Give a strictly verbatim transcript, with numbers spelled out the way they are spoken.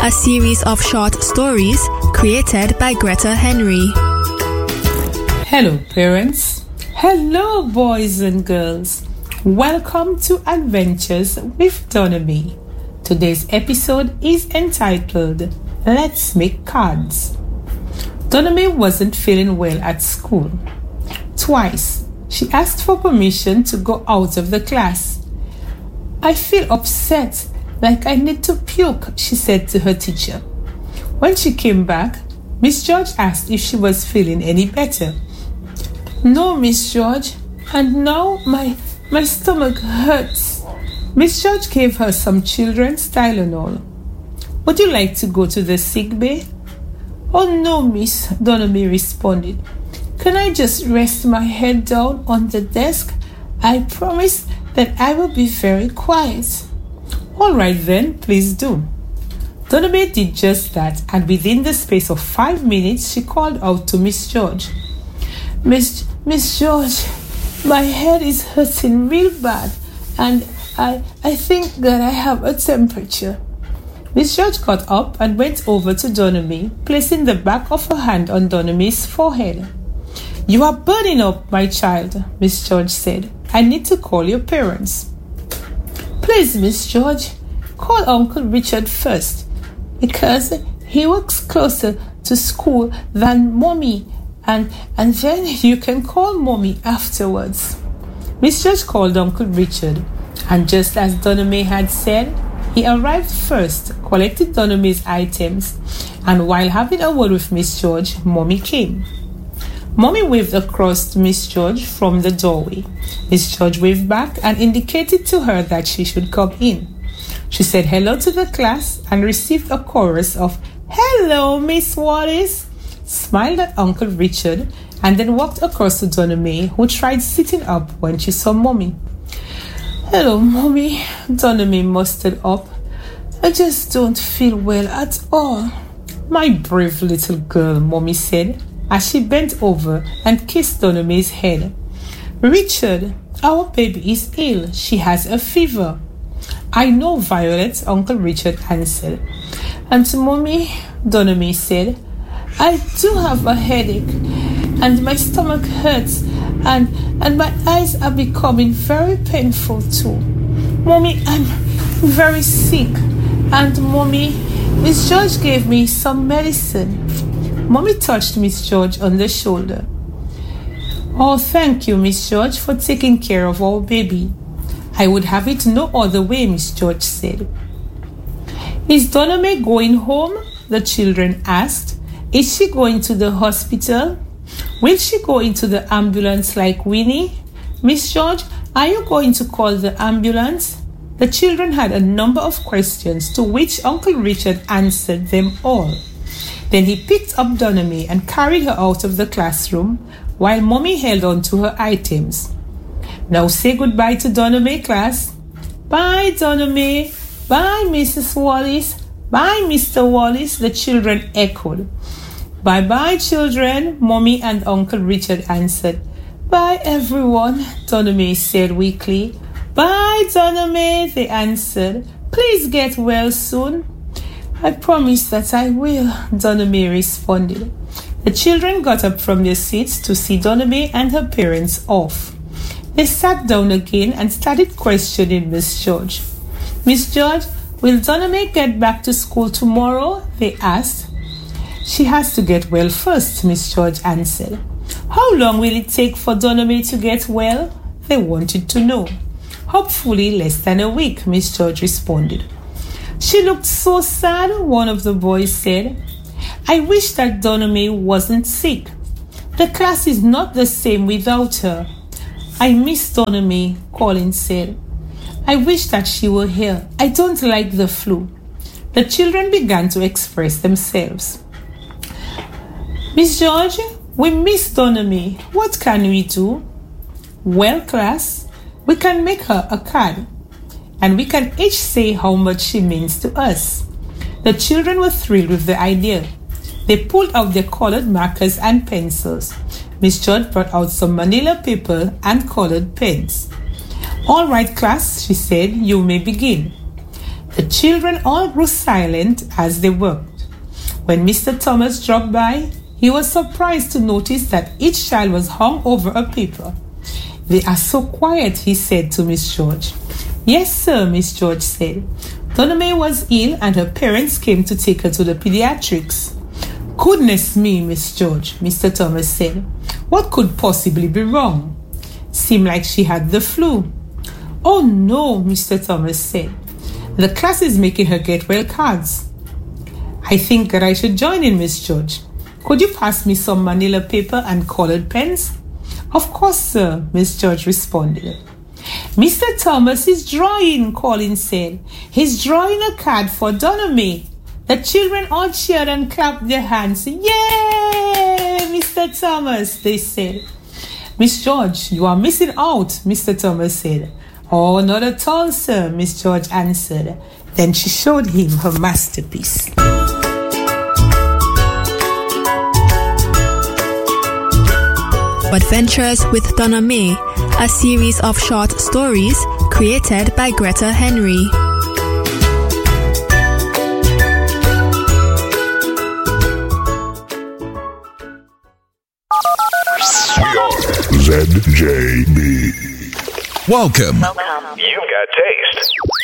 a series of short stories created by Greta Henry. Hello, parents. Hello, boys and girls. Welcome to Adventures with Donamy. Today's episode is entitled Let's Make Cards. Donamy wasn't feeling well at school. Twice, she asked for permission to go out of the class. I feel upset, like I need to puke, she said to her teacher. When she came back, Miss George asked if she was feeling any better. No, Miss George, and now my, my stomach hurts. Miss George gave her some children's Tylenol. Would you like to go to the sick bay? Oh no, Miss, Donamy responded. Can I just rest my head down on the desk? I promise that I will be very quiet. All right then, please do. Donamy did just that, and within the space of five minutes, she called out to Miss George. Miss Miss George, my head is hurting real bad, and I I think that I have a temperature. Miss George got up and went over to Donamy, placing the back of her hand on Donamy's forehead. You are burning up, my child, Miss George said. I need to call your parents. Please, Miss George, call Uncle Richard first, because he works closer to school than Mommy, and, and then you can call Mommy afterwards. Miss George called Uncle Richard, and just as Donamy had said, he arrived first, collected Donamy's items, and while having a word with Miss George, Mommy came. Mommy waved across to Miss George from the doorway. Miss George waved back and indicated to her that she should come in. She said hello to the class and received a chorus of, Hello, Miss Wallace, smiled at Uncle Richard, and then walked across to Donamy, who tried sitting up when she saw Mommy. Hello, Mommy, Donamy mustered up. I just don't feel well at all. My brave little girl, Mommy said, as she bent over and kissed Donamy's head. Richard, our baby is ill. She has a fever. I know, Violet, Uncle Richard answered. And to Mommy, Donamy said, I do have a headache, and my stomach hurts, and, and my eyes are becoming very painful too. Mommy, I'm very sick, and Mommy, Miss George gave me some medicine. Mommy touched Miss George on the shoulder. Oh, thank you, Miss George, for taking care of our baby. I would have it no other way, Miss George said. Is Donamy going home? The children asked. Is she going to the hospital? Will she go into the ambulance like Winnie? Miss George, are you going to call the ambulance? The children had a number of questions, to which Uncle Richard answered them all. Then he picked up Donamy and carried her out of the classroom while Mommy held on to her items. Now say goodbye to Donamy, class. Bye, Donamy. Bye, Missus Wallace. Bye, Mister Wallace, the children echoed. Bye-bye, children, Mommy and Uncle Richard answered. Bye, everyone, Donamy said weakly. Bye, Donamy, they answered. Please get well soon. I promise that I will, Donamy responded. The children got up from their seats to see Donamy and her parents off. They sat down again and started questioning Miss George. Miss George, will Donamy get back to school tomorrow? They asked. She has to get well first, Miss George answered. How long will it take for Donamy to get well? They wanted to know. Hopefully less than a week, Miss George responded. She looked so sad, one of the boys said. I wish that Donamy wasn't sick. The class is not the same without her. I miss Donamy, Colin said. I wish that she were here. I don't like the flu. The children began to express themselves. Miss George, we miss Donamy. What can we do? Well, class, we can make her a card, and we can each say how much she means to us. The children were thrilled with the idea. They pulled out their colored markers and pencils. Miss George brought out some manila paper and colored pens. All right, class, she said, you may begin. The children all grew silent as they worked. When Mister Thomas dropped by, he was surprised to notice that each child was hung over a paper. "They are so quiet," he said to Miss George. "Yes, sir," Miss George said. Donna May was ill and her parents came to take her to the pediatrics. "Goodness me, Miss George," Mister Thomas said. "What could possibly be wrong? Seemed like she had the flu." "Oh no," Mister Thomas said. "The class is making her get well cards." "I think that I should join in, Miss George. Could you pass me some manila paper and colored pens?" "Of course, sir," Miss George responded. "Mister Thomas is drawing," Colin said. "He's drawing a card for Donna May." The children all cheered and clapped their hands. "Yay, Mister Thomas," they said. "Miss George, you are missing out," Mister Thomas said. "Oh, not at all, sir," Miss George answered. Then she showed him her masterpiece. Adventures with Donna May, a series of short stories created by Greta Henry. We are Z J B. Welcome. Welcome. You've got